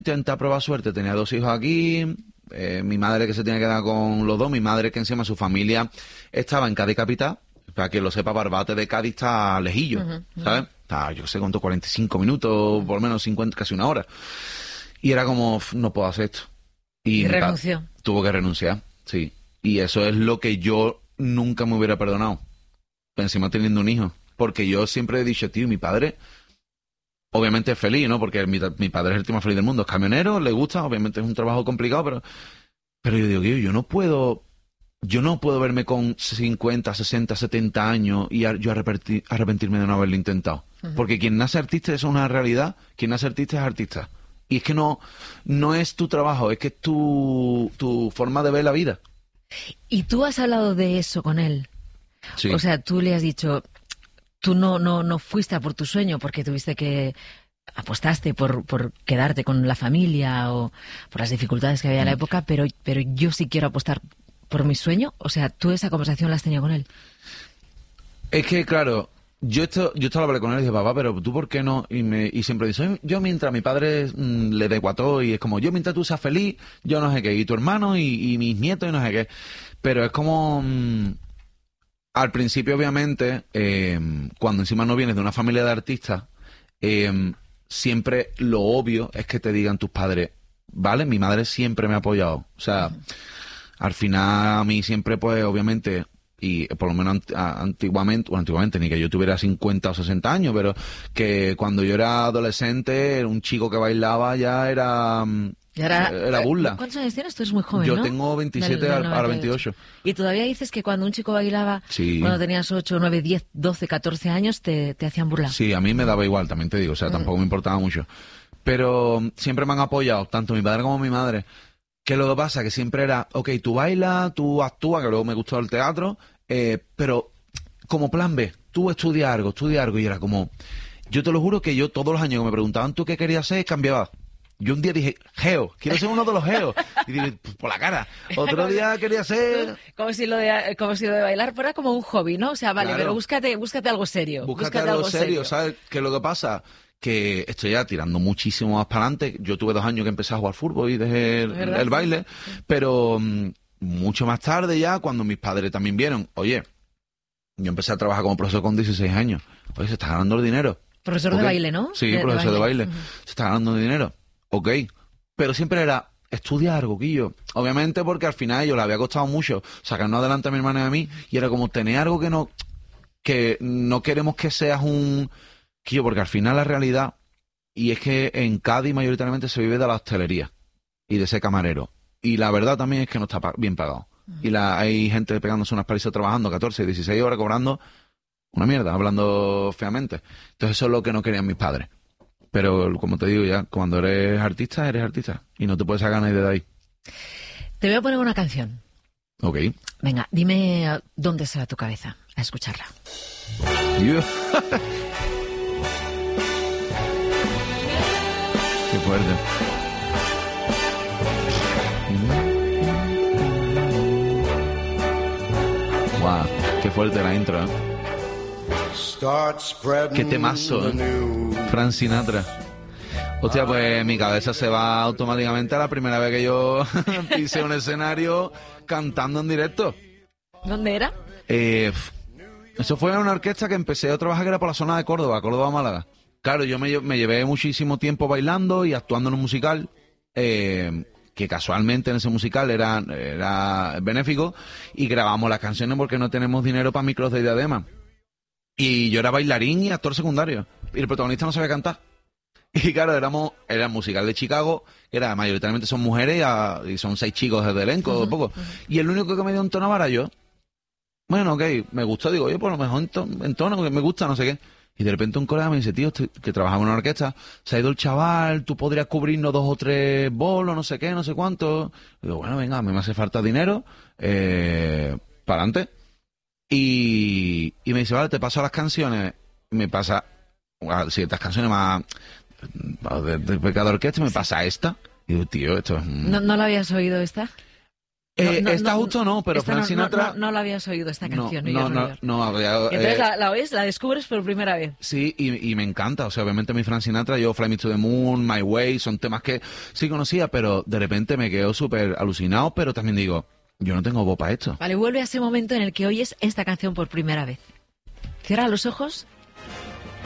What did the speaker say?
intenta probar suerte, tenía 2 hijos aquí, mi madre que se tenía que dar con los 2, mi madre que encima su familia estaba en Cádiz capital, para que lo sepa, Barbate de Cádiz está lejillo, ¿sabes? Está, yo qué sé, cuánto, 45 minutos, por lo menos 50, casi una hora. Y era como, no puedo hacer esto. Y renunció. Tuvo que renunciar, sí. Y eso es lo que yo nunca me hubiera perdonado, encima teniendo un hijo. Porque yo siempre he dicho, tío, mi padre... Obviamente es feliz, ¿no? Porque mi padre es el tío más feliz del mundo. Es camionero, le gusta, obviamente es un trabajo complicado, pero yo digo, yo no puedo verme con 50, 60, 70 años y yo arrepentirme de no haberlo intentado. Porque quien nace artista, eso es una realidad, quien nace artista es artista. Y es que no es tu trabajo, es que es tu forma de ver la vida. ¿Y tú has hablado de eso con él? Sí. O sea, tú le has dicho... Tú no fuiste a por tu sueño porque tuviste que... apostaste por quedarte con la familia o por las dificultades que había en la época, pero yo sí quiero apostar por mi sueño. O sea, ¿tú esa conversación la has tenido con él? Es que, claro, yo lo hablé con él y dije, papá, pero tú ¿por qué no? Y siempre dice, yo mientras mi padre le dé guató y es como, yo mientras tú seas feliz, yo no sé qué, y tu hermano y mis nietos y no sé qué. Pero es como... al principio, obviamente, cuando encima no vienes de una familia de artistas, siempre lo obvio es que te digan tus padres, ¿vale? Mi madre siempre me ha apoyado. O sea, al final a mí siempre, pues, obviamente, y por lo menos antiguamente, ni que yo tuviera 50 o 60 años, pero que cuando yo era adolescente, un chico que bailaba ya era burla. ¿Cuántos años tienes? Tú eres muy joven, Yo ¿no? tengo 27, ahora 28. Y todavía dices que cuando un chico bailaba, sí, cuando tenías 8, 9, 10, 12, 14 años, te hacían burla. Sí, a mí me daba igual, también te digo, o sea, tampoco me importaba mucho. Pero siempre me han apoyado, tanto mi padre como mi madre. Que lo que pasa que siempre era, ok, tú bailas, tú actúas, que luego me gustó el teatro, pero como plan B, tú estudia algo, y era como... Yo te lo juro que yo todos los años que me preguntaban tú qué querías ser, cambiaba. Yo un día dije, geo, quiero ser uno de los geos. Y dije, por la cara. Otro día quería ser... Como si lo de bailar fuera como un hobby, ¿no? O sea, vale, claro, pero búscate algo serio. Búscate algo serio, ¿sabes? Que lo que pasa, que estoy ya tirando muchísimo más para adelante. Yo tuve 2 años que empecé a jugar fútbol y dejé el baile. Pero mucho más tarde ya, cuando mis padres también vieron, oye, yo empecé a trabajar como profesor con 16 años. Oye, se está ganando el dinero. Profesor de baile, ¿no? Sí, profesor de baile. Se está ganando el dinero. Ok, pero siempre era estudiar algo, Quillo. Obviamente porque al final a ellos les había costado mucho sacarnos adelante a mi hermana y a mí, y era como tener algo que no queremos que seas un... Quillo, porque al final la realidad, y es que en Cádiz mayoritariamente se vive de la hostelería y de ser camarero. Y la verdad también es que no está bien pagado. Y hay gente pegándose unas palizas trabajando 14, 16 horas cobrando una mierda, hablando feamente. Entonces eso es lo que no querían mis padres. Pero, como te digo ya, cuando eres artista y no te puedes sacar nadie de ahí. Te voy a poner una canción. Ok. Venga, dime dónde está tu cabeza, a escucharla. Qué fuerte. Wow, qué fuerte la intro, ¿eh? Qué temazo, ¿eh? Frank Sinatra. Hostia, pues mi cabeza se va automáticamente a la primera vez que yo pisé un escenario cantando en directo. ¿Dónde era? Eso fue en una orquesta que empecé a trabajar, que era por la zona de Córdoba-Málaga. Claro, yo me llevé muchísimo tiempo bailando y actuando en un musical, que casualmente en ese musical era benéfico, y grabamos las canciones porque no tenemos dinero para micros de diadema. Y yo era bailarín y actor secundario, y el protagonista no sabía cantar. Y claro, era el musical de Chicago, que era mayoritariamente son mujeres y son 6 chicos desde el elenco, poco. Y el único que me dio entonaba era yo. Bueno, ok, me gustó, digo, oye, por lo mejor entono, porque me gusta, no sé qué. Y de repente un colega me dice, tío, que trabajaba en una orquesta, se ha ido el chaval, tú podrías cubrirnos 2 o 3 bolos, no sé qué, no sé cuánto. Y digo, bueno, venga, a mí me hace falta dinero, para adelante. Y me dice, vale, te paso las canciones, me pasa ciertas canciones más de pecado orquesta, me pasa esta. Y digo, tío, esto es... ¿No la habías oído esta? Esta justo no, pero esta Frank Sinatra... No la habías oído, esta canción. No había... Entonces la oís, la descubres por primera vez. Sí, y me encanta. O sea, obviamente mi Frank Sinatra, yo Fly Me to the Moon, My Way, son temas que sí conocía, pero de repente me quedo súper alucinado, pero también digo, yo no tengo voz para esto. Vale, vuelve a ese momento en el que oyes esta canción por primera vez. Cierra los ojos